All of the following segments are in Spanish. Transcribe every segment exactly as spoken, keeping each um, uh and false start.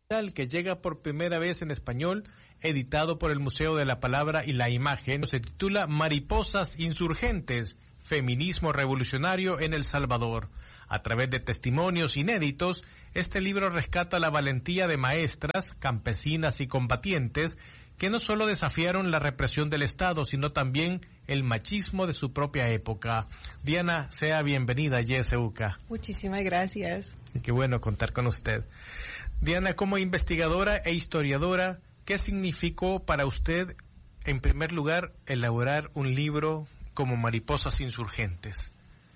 que llega por primera vez en español, editado por el Museo de la Palabra y la Imagen. Se titula Mariposas Insurgentes, Feminismo Revolucionario en El Salvador. A través de testimonios inéditos, este libro rescata la valentía de maestras, campesinas y combatientes que no solo desafiaron la represión del Estado, sino también el machismo de su propia época. Diana, sea bienvenida a Y S U C A. Muchísimas gracias. Qué bueno contar con usted. Diana, como investigadora e historiadora, ¿qué significó para usted, en primer lugar, elaborar un libro como Mariposas Insurgentes?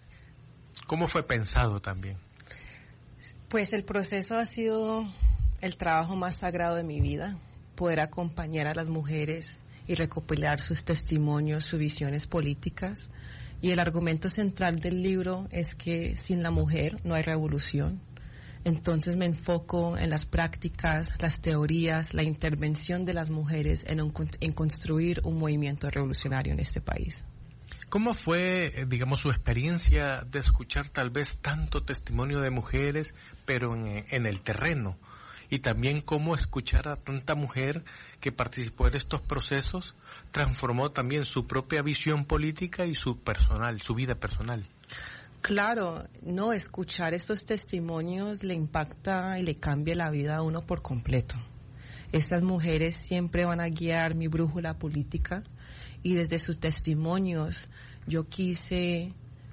¿Cómo fue pensado también? Pues el proceso ha sido el trabajo más sagrado de mi vida, poder acompañar a las mujeres y recopilar sus testimonios, sus visiones políticas. Y el argumento central del libro es que sin la mujer no hay revolución. Entonces me enfoco en las prácticas, las teorías, la intervención de las mujeres en, un, en construir un movimiento revolucionario en este país. ¿Cómo fue, digamos, su experiencia de escuchar tal vez tanto testimonio de mujeres, pero en, en el terreno? Y también cómo escuchar a tanta mujer que participó en estos procesos transformó también su propia visión política y su personal, su vida personal. Claro, no, escuchar estos testimonios le impacta y le cambia la vida a uno por completo. Estas mujeres siempre van a guiar mi brújula política y desde sus testimonios yo quise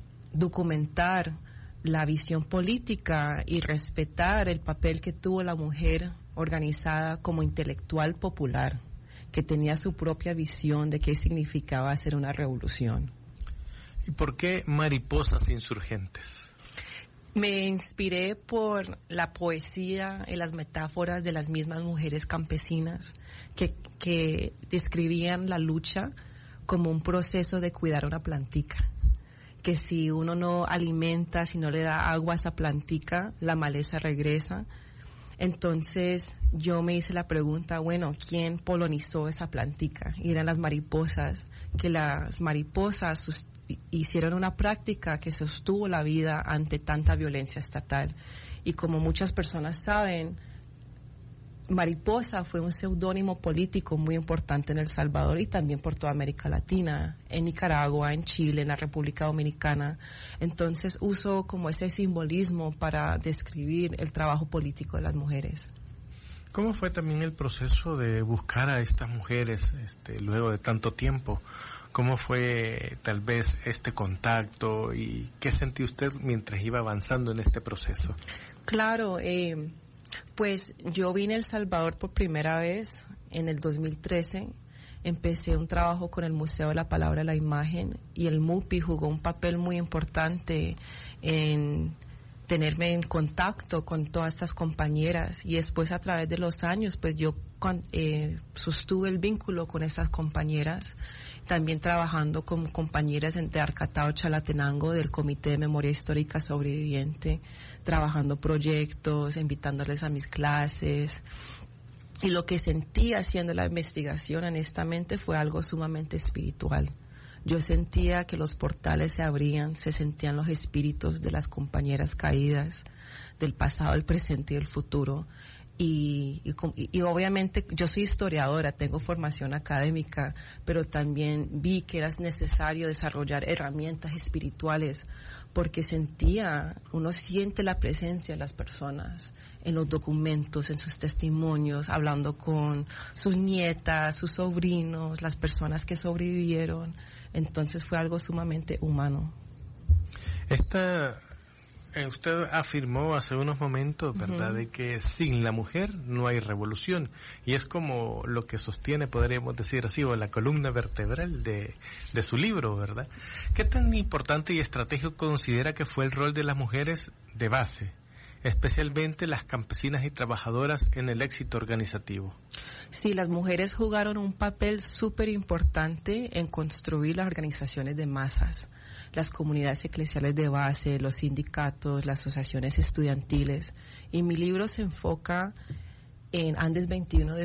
documentar la visión política y respetar el papel que tuvo la mujer organizada como intelectual popular, que tenía su propia visión de qué significaba hacer una revolución. ¿Y por qué Mariposas Insurgentes? Me inspiré por la poesía y las metáforas de las mismas mujeres campesinas que, que describían la lucha como un proceso de cuidar una plantica. Que si uno no alimenta, si no le da agua a esa plantica, la maleza regresa. Entonces yo me hice la pregunta, bueno, ¿quién polonizó esa plantica? Y eran las mariposas, que las mariposas sus, hicieron una práctica que sostuvo la vida ante tanta violencia estatal. Y como muchas personas saben, Mariposa fue un seudónimo político muy importante en El Salvador y también por toda América Latina, en Nicaragua, en Chile, en la República Dominicana. Entonces uso como ese simbolismo para describir el trabajo político de las mujeres. ¿Cómo fue también el proceso de buscar a estas mujeres este, luego de tanto tiempo? ¿Cómo fue tal vez este contacto y qué sentía usted mientras iba avanzando en este proceso? Claro, eh, pues yo vine a El Salvador por primera vez en el dos mil trece. Empecé un trabajo con el Museo de la Palabra y la Imagen y el MUPI jugó un papel muy importante en tenerme en contacto con todas estas compañeras y después a través de los años pues yo eh, sostuve el vínculo con estas compañeras, también trabajando con compañeras de Arcatao, Chalatenango, del Comité de Memoria Histórica Sobreviviente, trabajando proyectos, invitándoles a mis clases. Y lo que sentí haciendo la investigación, honestamente, fue algo sumamente espiritual. Yo sentía que los portales se abrían, se sentían los espíritus de las compañeras caídas, del pasado, el presente y el futuro. Y, y, y obviamente yo soy historiadora, tengo formación académica, pero también vi que era necesario desarrollar herramientas espirituales porque sentía, uno siente la presencia de las personas en los documentos, en sus testimonios, hablando con sus nietas, sus sobrinos, las personas que sobrevivieron. Entonces fue algo sumamente humano. Esta, eh, usted afirmó hace unos momentos, ¿verdad?, uh-huh, de que sin la mujer no hay revolución. Y es como lo que sostiene, podríamos decir así, o la columna vertebral de, de su libro, ¿verdad? ¿Qué tan importante y estratégico considera que fue el rol de las mujeres de base, especialmente las campesinas y trabajadoras, en el éxito organizativo? Sí, las mujeres jugaron un papel súper importante en construir las organizaciones de masas, las comunidades eclesiales de base, los sindicatos, las asociaciones estudiantiles. Y mi libro se enfoca en Andes veintiuno de